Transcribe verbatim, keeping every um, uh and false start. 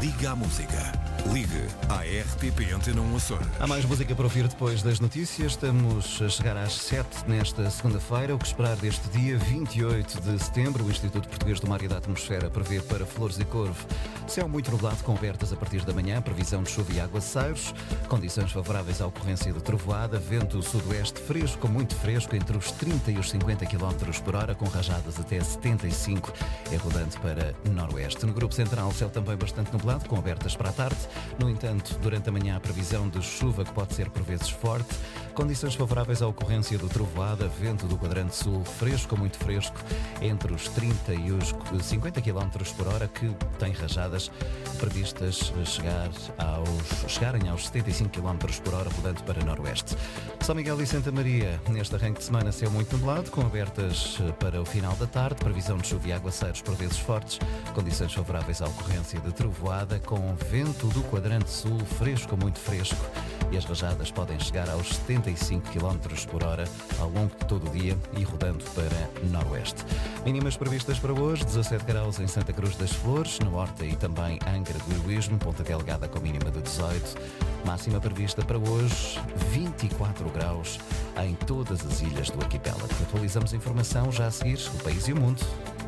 Liga à música. Ligue à R T P Antena um Açores. Há mais música para ouvir depois das notícias. Estamos a chegar às sete nesta segunda-feira. O que esperar deste dia vinte e oito de setembro? O Instituto Português do Mar e da Atmosfera prevê para Flores e Corvo céu muito nublado com abertas a partir da manhã, previsão de chuva e aguaceiros, condições favoráveis à ocorrência de trovoada, vento sudoeste fresco, muito fresco, entre os trinta e os cinquenta quilómetros por hora, com rajadas até setenta e cinco, é rodante para noroeste. No grupo central, céu também bastante nublado, com abertas para a tarde. No entanto, durante a manhã, a previsão de chuva que pode ser por vezes forte, condições favoráveis à ocorrência de trovoada, vento do quadrante sul fresco, muito fresco, entre os trinta e os cinquenta quilómetros por hora, que tem rajadas previstas chegar aos, chegarem aos setenta e cinco quilómetros por hora, rodando para noroeste. São Miguel e Santa Maria, neste arranque de semana, céu muito nublado, com abertas para o final da tarde, previsão de chuva e aguaceiros por vezes fortes, condições favoráveis à ocorrência de trovoada, com vento do quadrante sul fresco, muito fresco, e as rajadas podem chegar aos setenta e cinco quilómetros por hora ao longo de todo o dia e rodando para noroeste. Mínimas previstas para hoje, dezassete graus em Santa Cruz das Flores, na Horta e também Angra do Heroísmo, Ponta Delgada com mínima de dezoito. Máxima prevista para hoje, vinte e quatro graus em todas as ilhas do arquipélago. Atualizamos a informação já a seguir, o País e o Mundo.